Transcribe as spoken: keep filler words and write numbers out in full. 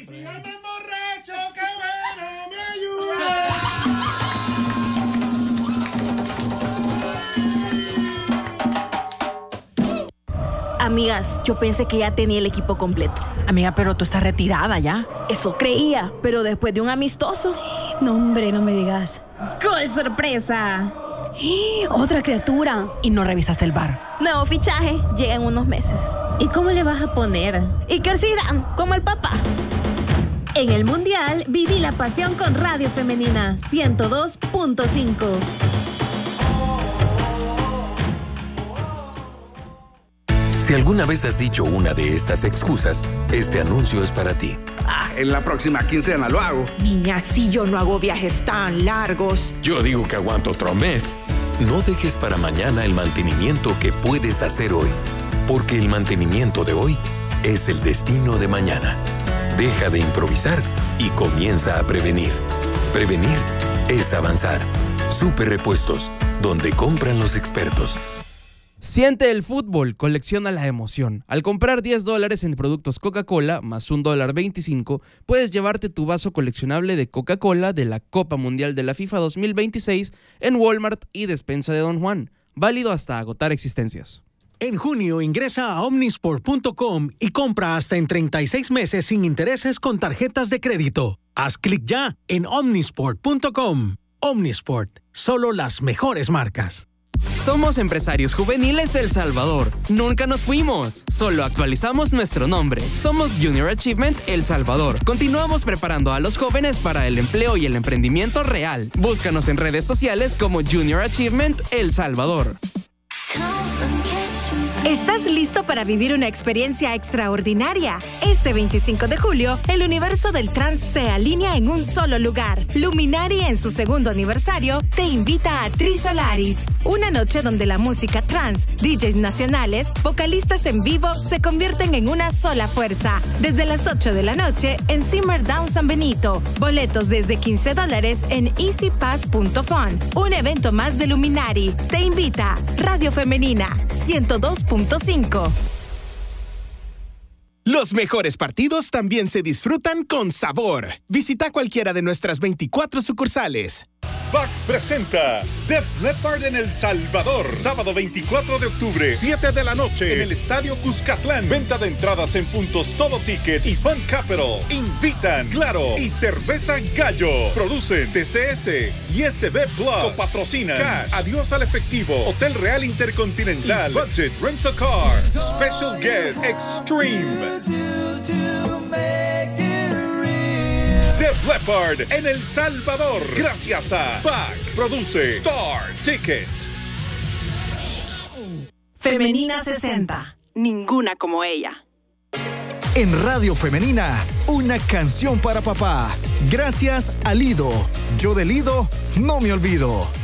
Y si yo me emborracho, qué bueno me ayuda. Amigas, yo pensé que ya tenía el equipo completo. Amiga, pero tú estás retirada ya. Eso creía, pero después de un amistoso. No, hombre, no me digas. ¡Gol sorpresa! Otra criatura. Y no revisaste el V A R. Nuevo fichaje, llega en unos meses. ¿Y cómo le vas a poner? Iker Zidane, como el papá. En el Mundial, viví la pasión con Radio Femenina ciento dos punto cinco. Si alguna vez has dicho una de estas excusas, este anuncio es para ti. Ah, en la próxima quincena lo hago. Niña, si yo no hago viajes tan largos. Yo digo que aguanto otro mes. No dejes para mañana el mantenimiento que puedes hacer hoy, porque el mantenimiento de hoy es el destino de mañana. Deja de improvisar y comienza a prevenir. Prevenir es avanzar. Super Repuestos, donde compran los expertos. Siente el fútbol, colecciona la emoción. Al comprar diez dólares en productos Coca-Cola, más un dólar veinticinco, puedes llevarte tu vaso coleccionable de Coca-Cola de la Copa Mundial de la FIFA dos mil veintiséis en Walmart y Despensa de Don Juan. Válido hasta agotar existencias. En junio ingresa a omnisport punto com y compra hasta en treinta y seis meses sin intereses con tarjetas de crédito. Haz clic ya en omnisport punto com. Omnisport, solo las mejores marcas. Somos Empresarios Juveniles El Salvador. Nunca nos fuimos, solo actualizamos nuestro nombre. Somos Junior Achievement El Salvador. Continuamos preparando a los jóvenes para el empleo y el emprendimiento real. Búscanos en redes sociales como Junior Achievement El Salvador. ¿Estás listo para vivir una experiencia extraordinaria? Este veinticinco de julio, el universo del trans se alinea en un solo lugar. Luminari, en su segundo aniversario, te invita a Trisolaris, una noche donde la música trans, D Js nacionales, vocalistas en vivo se convierten en una sola fuerza. Desde las ocho de la noche en Simmer Down San Benito. Boletos desde quince dólares en easy pass punto fun. Un evento más de Luminari. Te invita Radio Femenina ciento dos punto cinco. Los mejores partidos también se disfrutan con sabor. Visita cualquiera de nuestras veinticuatro sucursales. B A C presenta Def Leppard en El Salvador. Sábado veinticuatro de octubre, siete de la noche, en el Estadio Cuscatlán. Venta de entradas en puntos Todo Ticket y Fun Capital. Invitan Claro y Cerveza Gallo. Producen T C S y S B Plus. Copatrocinan Cash, Adiós al Efectivo, Hotel Real Intercontinental y Budget Rent a Car. Special Guest Extreme. Def Leppard en El Salvador. Gracias a B A C. Produce Star Ticket. Femenina sesenta. Ninguna como ella. En Radio Femenina, una canción para papá. Gracias a Lido. Yo de Lido no me olvido.